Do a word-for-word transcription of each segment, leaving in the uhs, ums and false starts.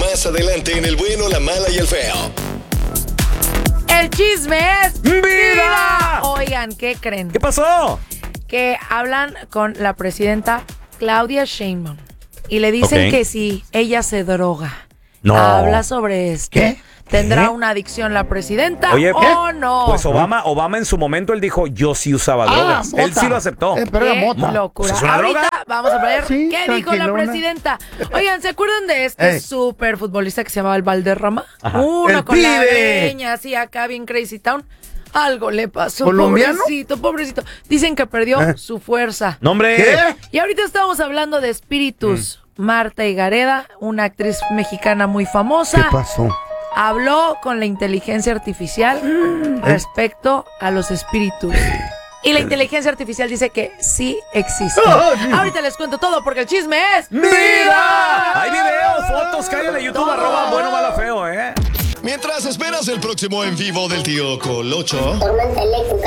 más adelante en El Bueno, la Mala y el Feo. El chisme es ¡Vida! vida. Oigan, ¿qué creen? ¿Qué pasó? Que hablan con la presidenta Claudia Sheinbaum y le dicen Ok. que si ella se droga, No. habla sobre esto. ¿Qué? ¿Tendrá ¿Qué? una adicción la presidenta Oye, o no? Pues Obama, Obama en su momento él dijo, yo sí usaba Ah, drogas. mota. Él sí lo aceptó. Eh, pero era Qué mota. locura. Pues es una Ahorita droga. vamos a ver Sí, qué dijo la tranquilona. presidenta. Oigan, ¿se acuerdan de este Ey. super futbolista que se llamaba el Valderrama? Ajá. Uno El con la pibe. greña así acá bien crazy town. Algo le pasó. ¿Colombiano? Pobrecito, pobrecito. Dicen que perdió ¿Eh? su fuerza. No, hombre. ¿Qué? Y ahorita estamos hablando de espíritus. Marta Higareda, una actriz mexicana muy ¿Qué famosa, pasó? habló con la inteligencia artificial respecto a los espíritus. Y la inteligencia artificial dice que sí existe. Ay. Ahorita les cuento todo porque el chisme es ¡Vida! Hay videos, fotos, cállale a YouTube, arroba bueno, mala, feo, ¿eh? Mientras esperas el próximo en vivo del tío Colocho, Tormenta eléctrica.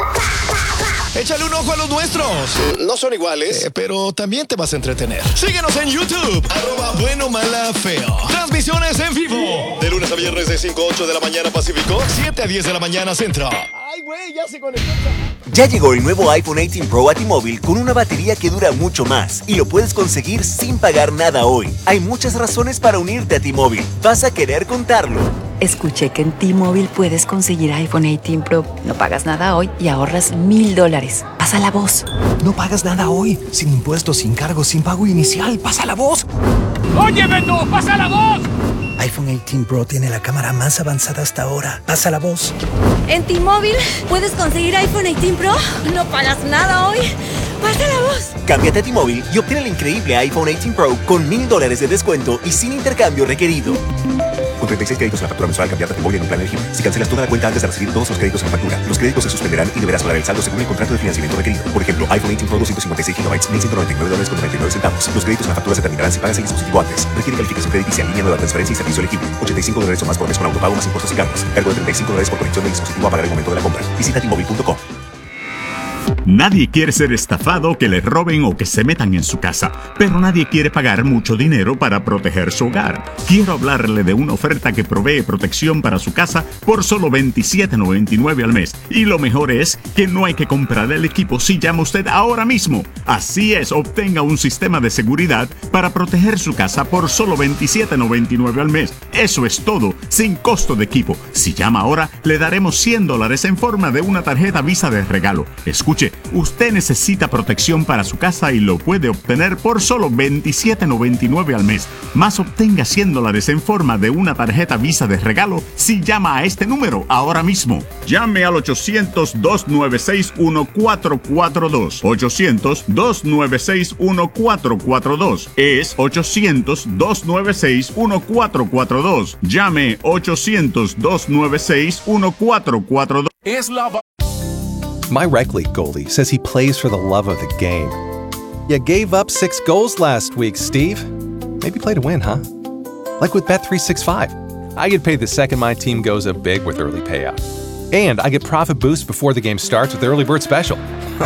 échale un ojo a los nuestros. No son iguales, eh, pero también te vas a entretener. Síguenos en YouTube, arroba bueno, mala, feo. Transmisiones en vivo. De lunes a viernes de cinco a ocho de la mañana Pacífico, siete a diez de la mañana Centro. Ay, güey, ya se conectó. Ya llegó el nuevo iPhone dieciocho Pro a T-Mobile con una batería que dura mucho más y lo puedes conseguir sin pagar nada hoy. Hay muchas razones para unirte a T-Mobile. Vas a querer contarlo. Escuché que en T-Mobile puedes conseguir iPhone dieciocho Pro. No pagas nada hoy y ahorras mil dólares. Pasa la voz. No pagas nada hoy, sin impuestos, sin cargos, sin pago inicial. ¡Pasa la voz! ¡Oye, Beto! ¡Pasa la voz! iPhone dieciocho Pro tiene la cámara más avanzada hasta ahora. ¡Pasa la voz! En T-Mobile puedes conseguir iPhone dieciocho Pro. No pagas nada hoy. Pasa la voz. Cámbiate a T-Mobile y obtén el increíble iPhone dieciocho Pro con mil dólares de descuento y sin intercambio requerido. Con treinta y seis créditos en la factura mensual, cambiarte a T-Mobile en un plan elegible. Si cancelas toda la cuenta antes de recibir todos los créditos en la factura, los créditos se suspenderán y deberás pagar el saldo según el contrato de financiamiento requerido. Por ejemplo, iPhone dieciocho Pro doscientos cincuenta y seis gigabytes, mil ciento noventa y nueve dólares con noventa y nueve centavos. Los créditos en la factura se terminarán si pagas el dispositivo antes. Requiere calificación crediticia en línea, nueva transferencia y servicio elegible. ochenta y cinco dólares o más por mes con autopago más impuestos y cargos. Cargo de treinta y cinco dólares por conexión del dispositivo a pagar el momento de la compra. Visita T Mobile punto com. Nadie quiere ser estafado, que le roben o que se metan en su casa, pero nadie quiere pagar mucho dinero para proteger su hogar. Quiero hablarle de una oferta que provee protección para su casa por solo veintisiete noventa y nueve al mes. Y lo mejor es que no hay que comprar el equipo si llama usted ahora mismo. Así es, obtenga un sistema de seguridad para proteger su casa por solo veintisiete noventa y nueve al mes. Eso es todo, sin costo de equipo. Si llama ahora, le daremos cien dólares en forma de una tarjeta Visa de regalo. Escuche, usted necesita protección para su casa y lo puede obtener por solo veintisiete noventa y nueve al mes. Más obtenga cien dólares en forma de una tarjeta Visa de regalo si llama a este número ahora mismo. Llame al ochocientos, dos nueve seis, uno cuatro cuatro dos. ochocientos, dos nueve seis, uno cuatro cuatro dos. Es ochocientos, dos nueve seis, uno cuatro cuatro dos. Llame ochocientos, dos nueve seis, uno cuatro cuatro dos. Es la... My rec league goalie says he plays for the love of the game. You gave up six goals last week, Steve. Maybe play to win, huh? Like with Bet three sixty-five. I get paid the second my team goes up big with early payout. And I get profit boost before the game starts with the Early Bird Special.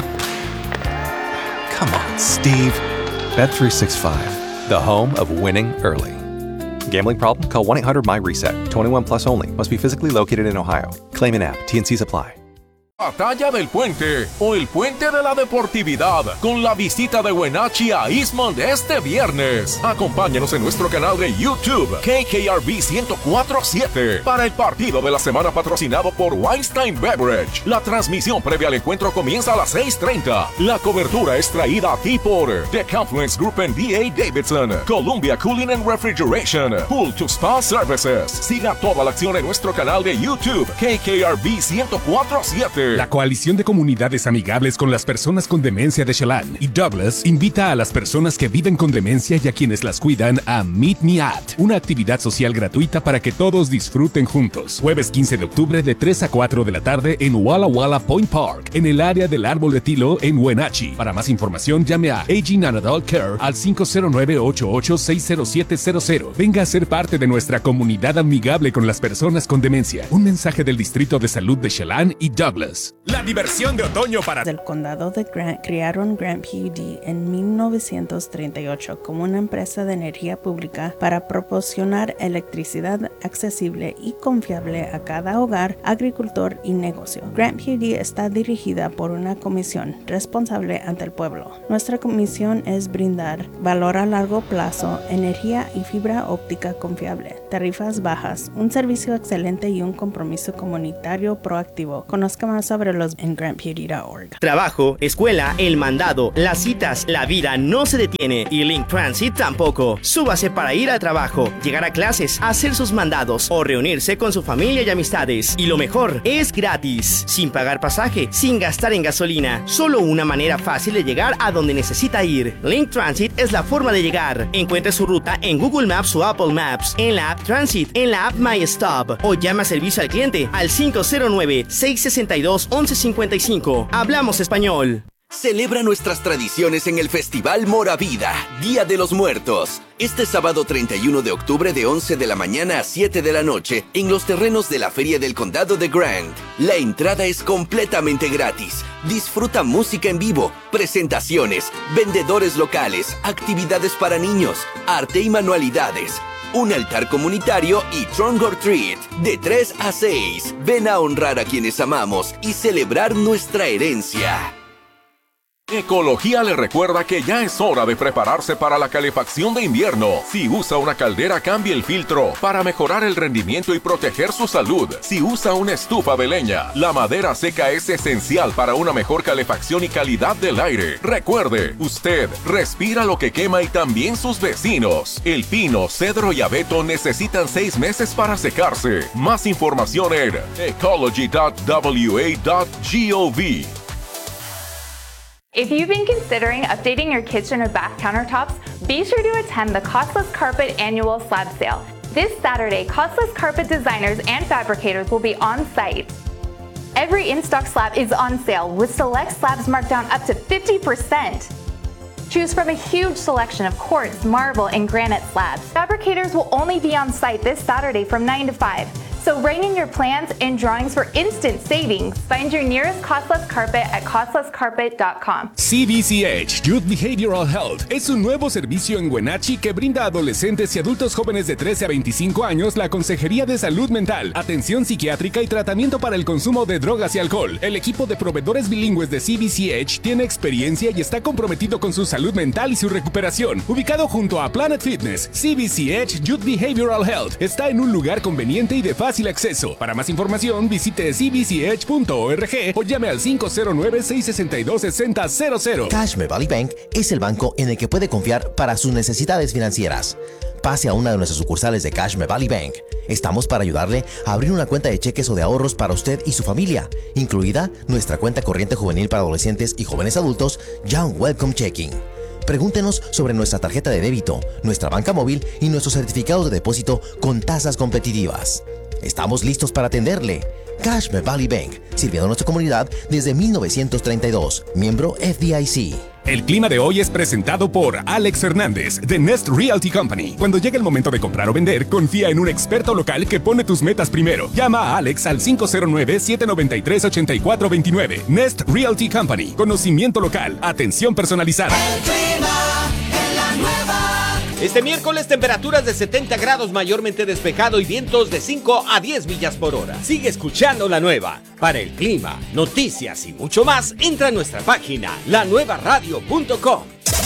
Come on, Steve. Bet three sixty-five, the home of winning early. Gambling problem? Call one eight hundred my reset. twenty-one plus only. Must be physically located in Ohio. Claim in app. T N Cs apply. Batalla del Puente o el Puente de la Deportividad con la visita de Wenatchee a Eastmond este viernes. Acompáñanos en nuestro canal de YouTube K K R V ciento cuatro punto siete para el partido de la semana patrocinado por Weinstein Beverage. La transmisión previa al encuentro comienza a las seis treinta. La cobertura es traída a ti por The Confluence Group and D A Davidson, Columbia Cooling and Refrigeration, Pool to Spa Services. Siga toda la acción en nuestro canal de YouTube K K R V ciento cuatro punto siete. La Coalición de Comunidades Amigables con las Personas con Demencia de Chelan y Douglas invita a las personas que viven con demencia y a quienes las cuidan a Meet Me At, una actividad social gratuita para que todos disfruten juntos. Jueves quince de octubre de tres a cuatro de la tarde en Walla Walla Point Park, en el área del Árbol de Tilo en Wenatchee. Para más información llame a Aging and Adult Care al cinco cero nueve, ocho ocho seis cero siete cero cero. Venga a ser parte de nuestra comunidad amigable con las personas con demencia. Un mensaje del Distrito de Salud de Chelan y Douglas. Plus. La diversión de otoño para... El condado de Grant crearon Grant P U D en mil novecientos treinta y ocho como una empresa de energía pública para proporcionar electricidad accesible y confiable a cada hogar, agricultor y negocio. Grant P U D está dirigida por una comisión responsable ante el pueblo. Nuestra comisión es brindar valor a largo plazo, energía y fibra óptica confiable, tarifas bajas, un servicio excelente y un compromiso comunitario proactivo. Conozca más sobre los en grant p u d punto org. Trabajo, escuela, el mandado, las citas, la vida no se detiene y Link Transit tampoco. Súbase para ir al trabajo, llegar a clases, hacer sus mandados o reunirse con su familia y amistades. Y lo mejor, es gratis, sin pagar pasaje, sin gastar en gasolina. Solo una manera fácil de llegar a donde necesita ir. Link Transit es la forma de llegar. Encuentre su ruta en Google Maps o Apple Maps, en la app Transit, en la app My Stop o llama a servicio al cliente al cinco cero nueve, seis seis dos, once cincuenta y cinco. Hablamos español. Celebra nuestras tradiciones en el Festival Moravida, Día de los Muertos. Este sábado treinta y uno de octubre de once de la mañana a siete de la noche en los terrenos de la Feria del Condado de Grant. La entrada es completamente gratis. Disfruta música en vivo, presentaciones, vendedores locales, actividades para niños, arte y manualidades, un altar comunitario y Trunk or Treat de tres a seis. Ven a honrar a quienes amamos y celebrar nuestra herencia. Ecología le recuerda que ya es hora de prepararse para la calefacción de invierno. Si usa una caldera, cambie el filtro para mejorar el rendimiento y proteger su salud. Si usa una estufa de leña, la madera seca es esencial para una mejor calefacción y calidad del aire. Recuerde, usted respira lo que quema y también sus vecinos. El pino, cedro y abeto necesitan seis meses para secarse. Más información en ecology punto w a punto gov. If you've been considering updating your kitchen or bath countertops, be sure to attend the Costless Carpet Annual Slab Sale. This Saturday, Costless Carpet designers and fabricators will be on site. Every in-stock slab is on sale, with select slabs marked down up to fifty percent. Choose from a huge selection of quartz, marble, and granite slabs. Fabricators will only be on site this Saturday from nine to five. So bring in your plans and drawings for instant savings. Find your nearest Costless Carpet at costless carpet dot com. C B C H Youth Behavioral Health es un nuevo servicio en Wenatchee que brinda a adolescentes y adultos jóvenes de trece a veinticinco años la consejería de salud mental, atención psiquiátrica y tratamiento para el consumo de drogas y alcohol. El equipo de proveedores bilingües de C B C H tiene experiencia y está comprometido con su salud mental y su recuperación. Ubicado junto a Planet Fitness, C B C H Youth Behavioral Health está en un lugar conveniente y de fácil acceso. Para más información, visite c b c h punto org o llame al cinco cero nueve, seis seis dos, seis cero cero cero. Cashmere Valley Bank es el banco en el que puede confiar para sus necesidades financieras. Pase a una de nuestras sucursales de Cashmere Valley Bank. Estamos para ayudarle a abrir una cuenta de cheques o de ahorros para usted y su familia, incluida nuestra cuenta corriente juvenil para adolescentes y jóvenes adultos, Young Welcome Checking. Pregúntenos sobre nuestra tarjeta de débito, nuestra banca móvil y nuestros certificados de depósito con tasas competitivas. Estamos listos para atenderle. Cashmere Valley Bank, sirviendo a nuestra comunidad desde mil novecientos treinta y dos, miembro F D I C. El clima de hoy es presentado por Alex Hernández, de Nest Realty Company. Cuando llegue el momento de comprar o vender, confía en un experto local que pone tus metas primero. Llama a Alex al cinco cero nueve, siete nueve tres, ocho cuatro dos nueve. Nest Realty Company. Conocimiento local. Atención personalizada. El clima en la nueva. Este miércoles, temperaturas de setenta grados, mayormente despejado y vientos de cinco a diez millas por hora. Sigue escuchando La Nueva. Para el clima, noticias y mucho más, entra a nuestra página la nueva radio punto com.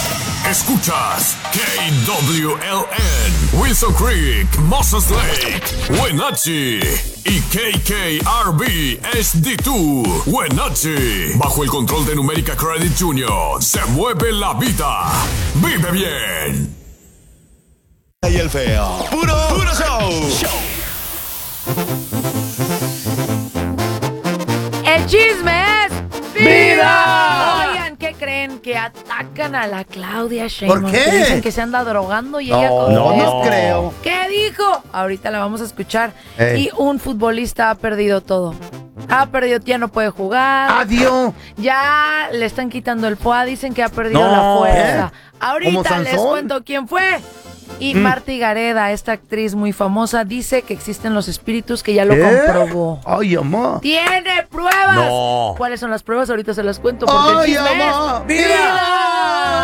Escuchas K W L N, Wilson Creek, Moses Lake, Wenatchee y K K R B H D dos, Wenatchee. Bajo el control de Numérica Credit Junior, se mueve la vida. Vive bien. Y el feo. Puro, puro show. show. El chisme es vida. Oigan, ¿qué creen? Que atacan a la Claudia Sheinbaum. ¿Por qué? Que dicen que se anda drogando y no, ella con no, esto. no creo. ¿Qué dijo? Ahorita la vamos a escuchar. Ey. Y un futbolista ha perdido todo. Ha perdido, ya no puede jugar. Adiós. Ya le están quitando el P O A, dicen que ha perdido no. la fuerza. ¿Eh? Ahorita les cuento quién fue. Y Mm. Marta Gareda, esta actriz muy famosa, dice que existen los espíritus, que ya lo ¿Qué? comprobó. Ay, mamá. ¡Tiene pruebas! No. ¿Cuáles son las pruebas? Ahorita se las cuento porque Ay, el chisme mamá. es ¡Vida!